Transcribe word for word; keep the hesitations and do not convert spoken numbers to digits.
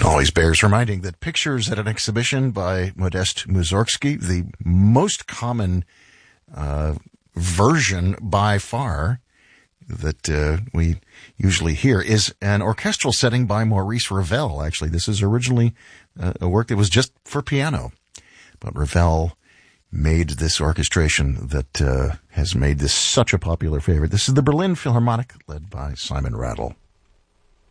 Always bears reminding that pictures at an exhibition by Modest Mussorgsky, the most common uh, version by far that uh, we usually hear, is an orchestral setting by Maurice Ravel. Actually, this is originally uh, a work that was just for piano, but Ravel made this orchestration that uh, has made this such a popular favorite. This is the Berlin Philharmonic, led by Simon Rattle.